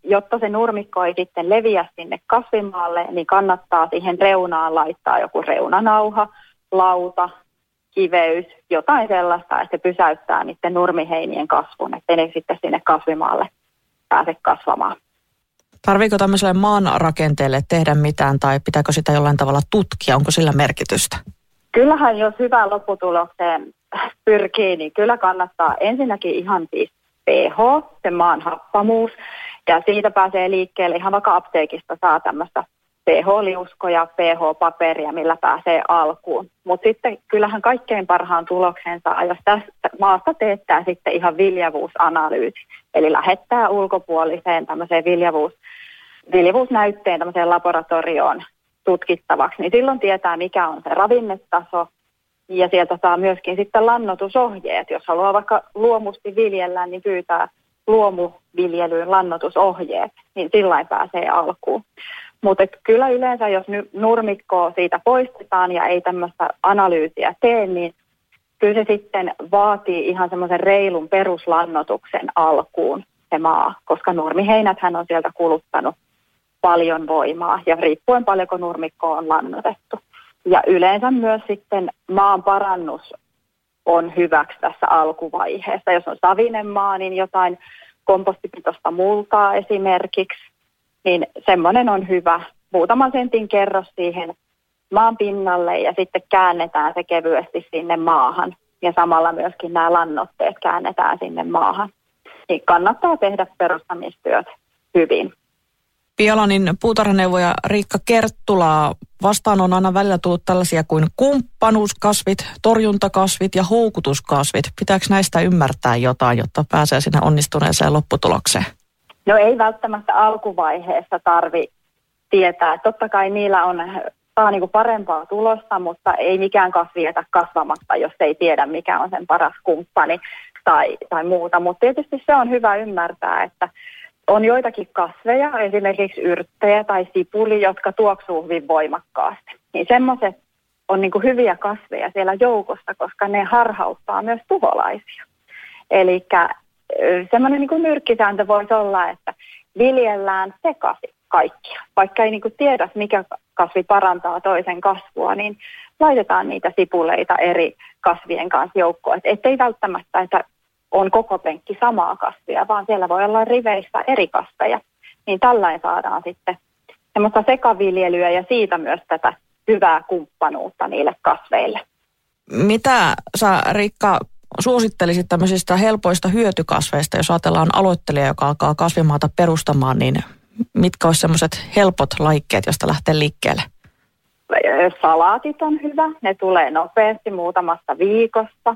jotta se nurmikko ei sitten leviä sinne kasvimaalle, niin kannattaa siihen reunaan laittaa joku reunanauha, lauta, kiveys, jotain sellaista, että se pysäyttää niiden nurmiheinien kasvun, ettei ne sitten sinne kasvimaalle pääse kasvamaan. Tarviiko tämmöiselle maan rakenteelle tehdä mitään tai pitääkö sitä jollain tavalla tutkia? Onko sillä merkitystä? Kyllähän jos hyvään lopputulokseen pyrkii, niin kyllä kannattaa ensinnäkin ihan siis pH, se maan happamuus, ja siitä pääsee liikkeelle ihan vaikka apteekista saa tämmöistä pH-liuskoja, pH-paperia, millä pääsee alkuun. Mutta sitten kyllähän kaikkein parhaan tuloksen saa, jos tästä maasta teettää sitten ihan viljavuusanalyysi. Eli lähettää ulkopuoliseen tämmöiseen viljavuusnäytteen tämmöiseen laboratorioon tutkittavaksi. Niin silloin tietää, mikä on se ravinnetaso. Ja sieltä saa myöskin sitten lannoitusohjeet. Jos haluaa vaikka luomusti viljellä, niin pyytää luomuviljelyyn lannoitusohjeet. Niin sillain pääsee alkuun. Mutta kyllä yleensä, jos nurmikkoa siitä poistetaan ja ei tämmöistä analyysiä tee, niin kyllä se sitten vaatii ihan semmoisen reilun peruslannotuksen alkuun se maa, koska nurmiheinäthän on sieltä kuluttanut paljon voimaa ja riippuen paljonko nurmikkoa on lannotettu. Ja yleensä myös sitten maan parannus on hyväksi tässä alkuvaiheessa. Jos on savinen maa, niin jotain kompostipitoista multaa esimerkiksi. Niin semmoinen on hyvä. Muutaman sentin kerros siihen maan pinnalle ja sitten käännetään se kevyesti sinne maahan. Ja samalla myöskin nämä lannoitteet käännetään sinne maahan. Niin kannattaa tehdä perustamistyöt hyvin. Biolanin puutarhaneuvoja Riikka Kerttula, vastaan on aina välillä tullut tällaisia kuin kumppanuuskasvit, torjuntakasvit ja houkutuskasvit. Pitääkö näistä ymmärtää jotain, jotta pääsee sinne onnistuneeseen lopputulokseen? No ei välttämättä alkuvaiheessa tarvitse tietää. Totta kai niillä saa niinku parempaa tulosta, mutta ei mikään kasvi jätä kasvamatta, jos ei tiedä mikä on sen paras kumppani tai muuta. Mutta tietysti se on hyvä ymmärtää, että on joitakin kasveja, esimerkiksi yrttejä tai sipuli, jotka tuoksuu hyvin voimakkaasti. Niin semmoiset on niinku hyviä kasveja siellä joukossa, koska ne harhauttaa myös tuholaisia. Eli semmoinen niin nyrkkisääntö voisi olla, että viljellään sekaisin kaikkia. Vaikka ei niin tiedä, mikä kasvi parantaa toisen kasvua, niin laitetaan niitä sipuleita eri kasvien kanssa joukkoon. Ettei välttämättä, että on koko penkki samaa kasvia, vaan siellä voi olla riveissä eri kasveja. Niin tällainen saadaan sitten semmoista sekaviljelyä ja siitä myös tätä hyvää kumppanuutta niille kasveille. Mitä sä, Riikka, suosittelisit tämmöisistä helpoista hyötykasveista, jos ajatellaan aloittelijaa, joka alkaa kasvimaata perustamaan, niin mitkä olisi semmoiset helpot laikkeet, josta lähtee liikkeelle? Salaatit on hyvä, ne tulee nopeasti muutamassa viikossa.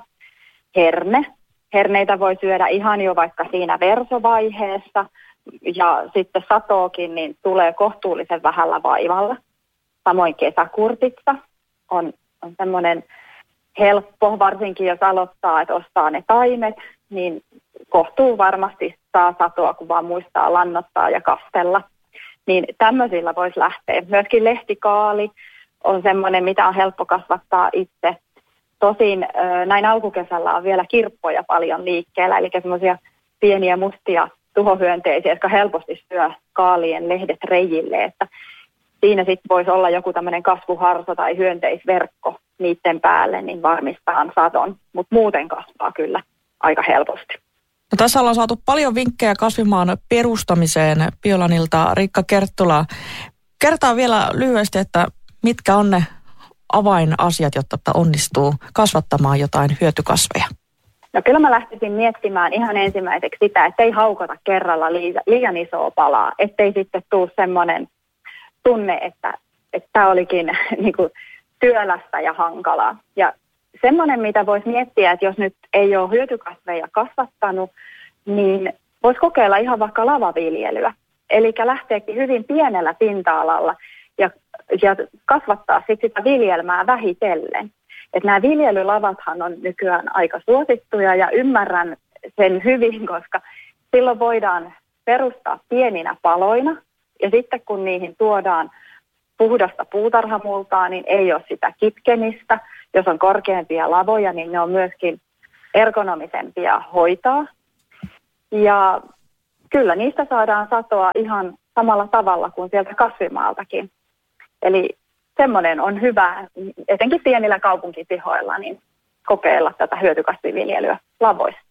Herneitä voi syödä ihan jo vaikka siinä versovaiheessa ja sitten satookin, niin tulee kohtuullisen vähällä vaivalla. Samoin kesäkurpitsa on semmoinen helppo, varsinkin jos aloittaa, että ostaa ne taimet, niin kohtuu varmasti saa satoa, kun vaan muistaa lannottaa ja kastella. Niin tämmöisillä voisi lähteä. Myöskin lehtikaali on semmoinen, mitä on helppo kasvattaa itse. Tosin näin alkukesällä on vielä kirppoja paljon liikkeellä, eli semmoisia pieniä mustia tuhohyönteisiä, jotka helposti syö kaalien lehdet reijille, että siinä sitten voisi olla joku tämmöinen kasvuharso tai hyönteisverkko niiden päälle, niin varmistaa sadon, mutta muuten kasvaa kyllä aika helposti. No, tässä ollaan saatu paljon vinkkejä kasvimaan perustamiseen Biolanilta. Riikka Kerttula, kertaa vielä lyhyesti, että mitkä on ne avainasiat, jotta onnistuu kasvattamaan jotain hyötykasveja? No kyllä mä lähtisin miettimään ihan ensimmäiseksi sitä, ettei haukata kerralla liian isoa palaa, ettei sitten tule semmoinen tunne, että tämä olikin niin kuin työlästä ja hankalaa. Ja semmoinen, mitä voisi miettiä, että jos nyt ei ole hyötykasveja kasvattanut, niin voisi kokeilla ihan vaikka lavaviljelyä. Eli lähteekin hyvin pienellä pinta-alalla ja kasvattaa sitten sitä viljelmää vähitellen. Että nämä viljelylavathan on nykyään aika suosittuja ja ymmärrän sen hyvin, koska silloin voidaan perustaa pieninä paloina ja sitten kun niihin tuodaan puhdasta puutarhamultaa, niin ei ole sitä kitkemistä. Jos on korkeampia lavoja, niin ne on myöskin ergonomisempia hoitaa. Ja kyllä niistä saadaan satoa ihan samalla tavalla kuin sieltä kasvimaaltakin. Eli semmoinen on hyvä, etenkin pienillä kaupunkipihoilla, niin kokeilla tätä hyötykasviviljelyä lavoissa.